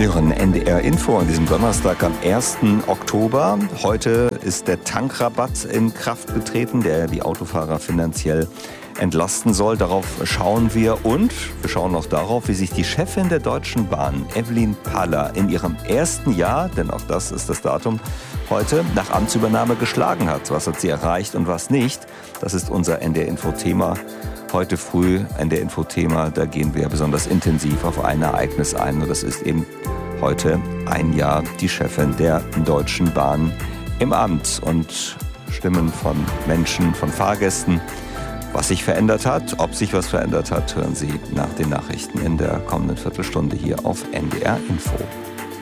Sie hören NDR Info an diesem Donnerstag am 1. Oktober. Heute ist der Tankrabatt in Kraft getreten, der die Autofahrer finanziell entlasten soll. Darauf schauen wir und wir schauen auch darauf, wie sich die Chefin der Deutschen Bahn, Evelyn Paller, in ihrem ersten Jahr, denn auch das ist das Datum heute, nach Amtsübernahme geschlagen hat. Was hat sie erreicht und was nicht? Das ist unser NDR Info-Thema. Heute früh NDR Info-Thema, da gehen wir besonders intensiv auf ein Ereignis ein. Und das ist eben heute ein Jahr die Chefin der Deutschen Bahn im Amt. Und Stimmen von Menschen, von Fahrgästen, was sich verändert hat, ob sich was verändert hat, hören Sie nach den Nachrichten in der kommenden Viertelstunde hier auf NDR Info.